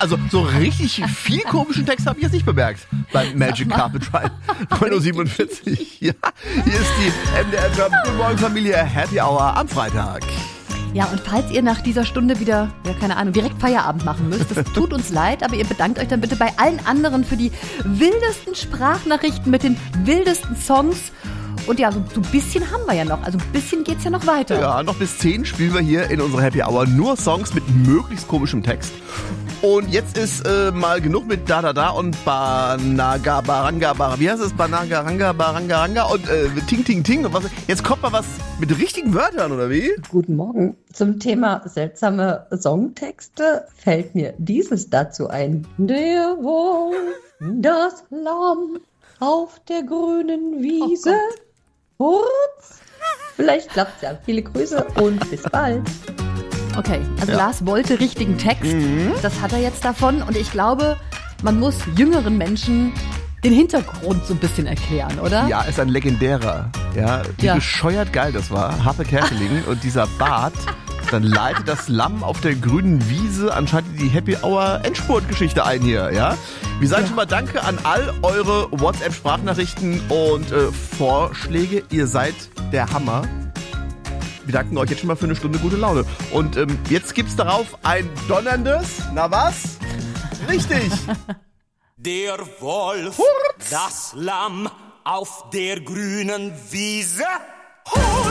Also so richtig viel komischen Text habe ich jetzt nicht bemerkt beim Magic Carpet Ride 9:47 Uhr. Ja, hier ist die MDR Guten Morgen Familie Happy Hour am Freitag. Ja, und falls ihr nach dieser Stunde wieder, ja keine Ahnung, direkt Feierabend machen müsst, das tut uns leid, aber ihr bedankt euch dann bitte bei allen anderen für die wildesten Sprachnachrichten mit den wildesten Songs. Und ja, so ein bisschen haben wir ja noch, also ein bisschen geht's ja noch weiter. Ja, noch bis 10 spielen wir hier in unserer Happy Hour nur Songs mit möglichst komischem Text. Und jetzt ist mal genug mit Da und Banaga Baranga Baranga. Wie heißt es? Banaga Ranga Baranga Ranga und Ting Ting Ting und was. Jetzt kommt mal was mit richtigen Wörtern, oder wie? Guten Morgen. Zum Thema seltsame Songtexte fällt mir dieses dazu ein. Der Wolf, das Lamm auf der grünen Wiese. Kurz. Vielleicht klappt's ja. Viele Grüße und bis bald. Okay, also ja. Lars wollte richtigen Text, das hat er jetzt davon und ich glaube, man muss jüngeren Menschen den Hintergrund so ein bisschen erklären, oder? Ja, ist ein legendärer, ja, wie bescheuert geil das war, Happe Kerkeling und dieser Bart, dann leitet das Lamm auf der grünen Wiese anscheinend die Happy Hour Endspurt-Geschichte ein hier, ja. Wir sagen schon mal Danke an all eure WhatsApp-Sprachnachrichten und Vorschläge, ihr seid der Hammer. Wir danken euch jetzt schon mal für eine Stunde gute Laune. Und jetzt gibt's darauf ein donnerndes, na was? Richtig. Der Wolf, das Lamm auf der grünen Wiese.